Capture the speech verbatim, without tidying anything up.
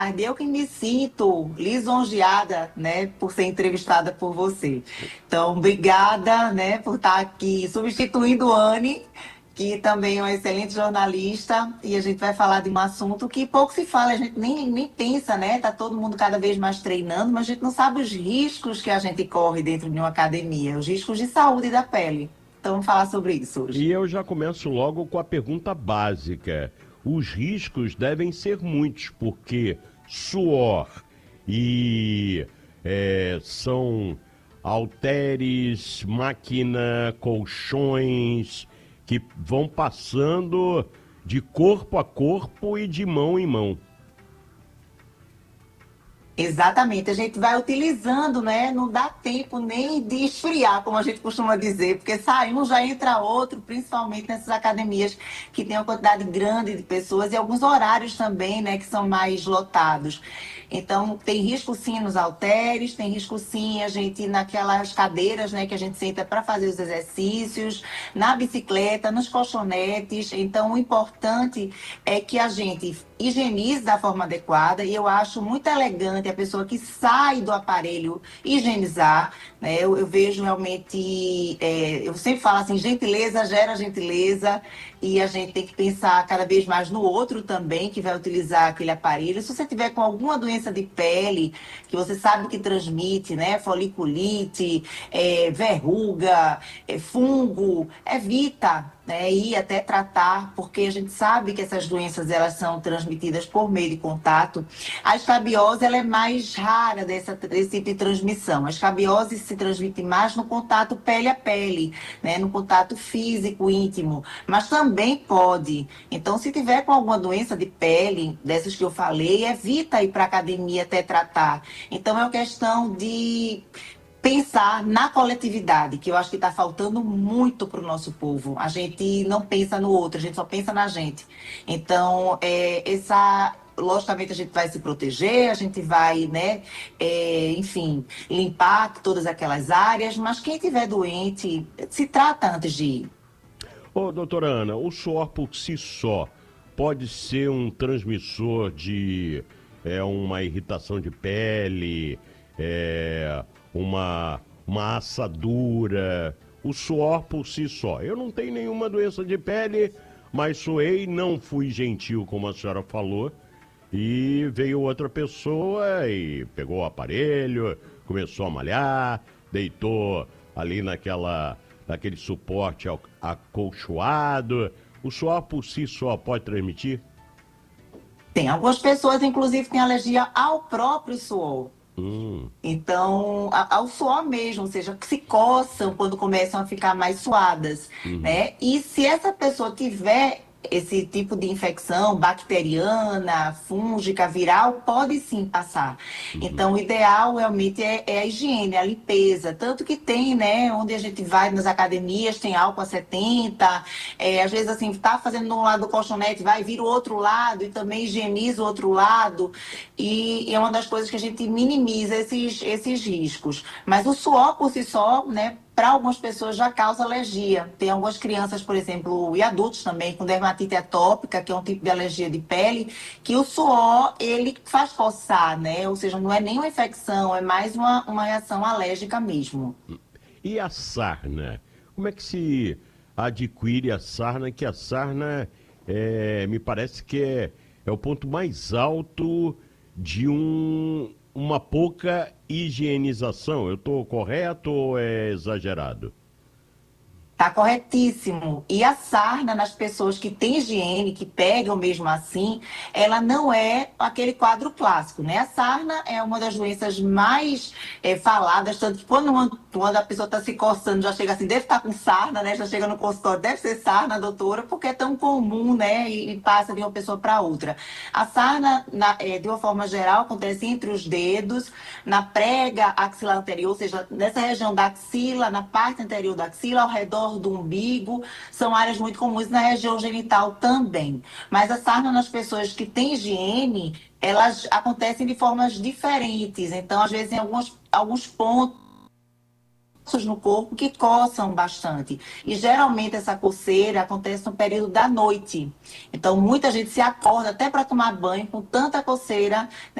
Eu que me sinto lisonjeada, né, por ser entrevistada por você. Então, obrigada, né, por estar aqui substituindo Anne, que também é uma excelente jornalista, e a gente vai falar de um assunto que pouco se fala, a gente nem, nem pensa, né? Tá todo mundo cada vez mais treinando, mas a gente não sabe os riscos que a gente corre dentro de uma academia, os riscos de saúde da pele. Então, vamos falar sobre isso hoje. E eu já começo logo com a pergunta básica. Os riscos devem ser muitos, porque suor e é, são halteres, máquina, colchões que vão passando de corpo a corpo e de mão em mão. Exatamente, a gente vai utilizando, né? Não dá tempo nem de esfriar, como a gente costuma dizer, porque sai um, já entra outro, principalmente nessas academias que tem uma quantidade grande de pessoas e alguns horários também, né, que são mais lotados. Então, tem risco sim nos halteres, tem risco sim a gente ir naquelas cadeiras, né, que a gente senta para fazer os exercícios, na bicicleta, nos colchonetes. Então, o importante é que a gente higienize da forma adequada e eu acho muito elegante a pessoa que sai do aparelho higienizar, né? Eu, eu vejo realmente, é, eu sempre falo assim, gentileza gera gentileza e a gente tem que pensar cada vez mais no outro também que vai utilizar aquele aparelho. Se você tiver com alguma doença de pele que você sabe que transmite, né? Foliculite, é, verruga, é, fungo, evita, né, ir até tratar, porque a gente sabe que essas doenças elas são transmitidas por meio de contato. A escabiose ela é mais rara dessa, desse tipo de transmissão. A escabiose se transmite mais no contato pele a pele, né, no contato físico íntimo, mas também pode. Então, se tiver com alguma doença de pele, dessas que eu falei, evita ir para a academia até tratar. Então, é uma questão de pensar na coletividade, que eu acho que está faltando muito para o nosso povo. A gente não pensa no outro, a gente só pensa na gente. Então, é, essa logicamente a gente vai se proteger, a gente vai, né, é, enfim, limpar todas aquelas áreas, mas quem tiver doente, se trata antes de ir. Ô, doutora Ana, o suor por si só pode ser um transmissor de é, uma irritação de pele, é, uma, uma assadura. O suor por si só. Eu não tenho nenhuma doença de pele, mas suei, não fui gentil, como a senhora falou, e veio outra pessoa e pegou o aparelho, começou a malhar, deitou ali naquela, naquele suporte ao- acolchoado. O suor por si só pode transmitir? Tem algumas pessoas, inclusive, que têm alergia ao próprio suor. Hum, Então, a- ao suor mesmo, ou seja, que se coçam quando começam a ficar mais suadas, uhum, né? E se essa pessoa tiver esse tipo de infecção bacteriana, fúngica, viral, pode sim passar. uhum. Então, o ideal realmente é, é a higiene, a limpeza. Tanto que tem, né, onde a gente vai nas academias, tem álcool a setenta, é, às vezes assim, tá fazendo um lado do colchonete, vai vir o outro lado e também higieniza o outro lado. E, e é uma das coisas que a gente minimiza esses, esses riscos. Mas o suor por si só, né, para algumas pessoas já causa alergia. Tem algumas crianças, por exemplo, e adultos também, com dermatite atópica, que é um tipo de alergia de pele, que o suor, ele faz coçar, né? Ou seja, não é nem uma infecção, é mais uma, uma reação alérgica mesmo. E a sarna? Como é que se adquire a sarna? Que a sarna é, me parece que é, é o ponto mais alto de um, uma pouca higienização. Eu estou correto ou é exagerado? Tá corretíssimo. E a sarna nas pessoas que têm higiene, que pegam mesmo assim, ela não é aquele quadro clássico, né? A sarna é uma das doenças mais é, faladas, tanto que quando, uma, quando a pessoa está se coçando, já chega assim, deve estar com sarna, né? Já chega no consultório, deve ser sarna, doutora, porque é tão comum, né? E, e passa de uma pessoa para outra. A sarna, na, é, de uma forma geral, acontece entre os dedos, na prega axilar anterior, ou seja, nessa região da axila, na parte anterior da axila, ao redor do umbigo, são áreas muito comuns na região genital também. Mas a sarna nas pessoas que têm higiene, elas acontecem de formas diferentes. Então, às vezes, em alguns, alguns pontos no corpo que coçam bastante. E geralmente essa coceira acontece no período da noite. Então muita gente se acorda até para tomar banho com tanta coceira, né?